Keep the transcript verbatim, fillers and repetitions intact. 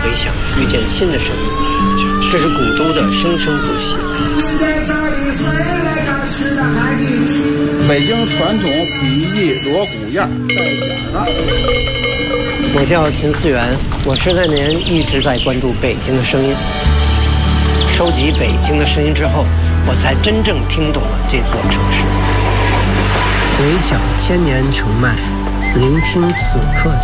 回响，遇见新的声音。这是古都的生生不息。 北京传统笔艺锣鼓样在讲了。 我叫秦思源，我十三年一直在关注北京的声音。收集北京的声音之后，我才真正听懂了这座城市。回响千年城脉，聆听此刻。